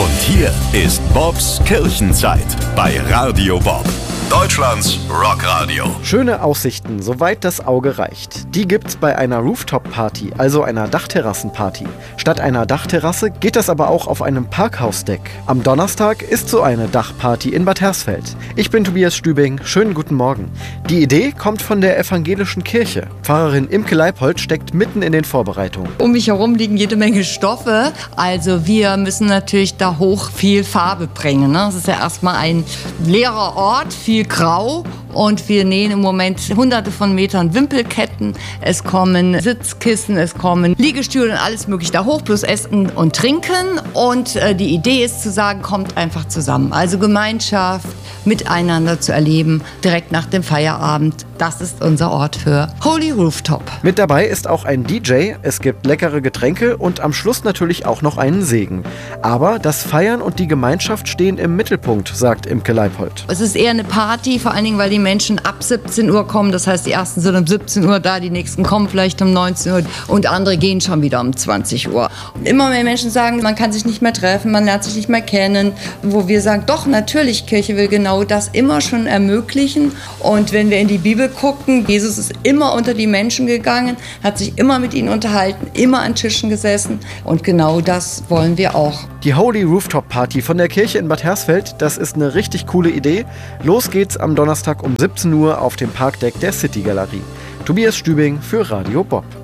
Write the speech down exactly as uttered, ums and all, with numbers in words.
Und hier ist Bobs Kirchenzeit bei Radio Bob, Deutschlands Rockradio. Schöne Aussichten, soweit das Auge reicht. Die gibt's bei einer Rooftop-Party, also einer Dachterrassenparty. Statt einer Dachterrasse geht das aber auch auf einem Parkhausdeck. Am Donnerstag ist so eine Dachparty in Bad Hersfeld. Ich bin Tobias Stübing, schönen guten Morgen. Die Idee kommt von der evangelischen Kirche. Pfarrerin Imke Leipold steckt mitten in den Vorbereitungen. Um mich herum liegen jede Menge Stoffe. Also wir müssen natürlich da hoch viel Farbe bringen. Ne? Das ist ja erstmal ein leerer Ort, viel Grau. Und wir nähen im Moment hunderte von Metern Wimpelketten. Es kommen Sitzkissen, es kommen Liegestühle und alles mögliche da hoch, plus Essen und Trinken. Und äh, die Idee ist zu sagen, kommt einfach zusammen. Also Gemeinschaft, miteinander zu erleben, direkt nach dem Feierabend. Das ist unser Ort für Holy Rooftop. Mit dabei ist auch ein D J, es gibt leckere Getränke und am Schluss natürlich auch noch einen Segen. Aber das Feiern und die Gemeinschaft stehen im Mittelpunkt, sagt Imke Leipold. Es ist eher eine Party, vor allen Dingen, weil die Menschen ab siebzehn Uhr kommen. Das heißt, die ersten sind um siebzehn Uhr da, die nächsten kommen vielleicht um neunzehn Uhr und andere gehen schon wieder um zwanzig Uhr. Immer mehr Menschen sagen, man kann sich nicht mehr treffen, man lernt sich nicht mehr kennen. Wo wir sagen, doch, natürlich, Kirche will genau das immer schon ermöglichen. Und wenn wir in die Bibel gucken, Jesus ist immer unter die Menschen gegangen, hat sich immer mit ihnen unterhalten, immer an Tischen gesessen. Und genau das wollen wir auch. Die Holy Rooftop Party von der Kirche in Bad Hersfeld, das ist eine richtig coole Idee. Los geht's am Donnerstag um siebzehn Uhr auf dem Parkdeck der City Galerie. Tobias Stübing für Radio Bob.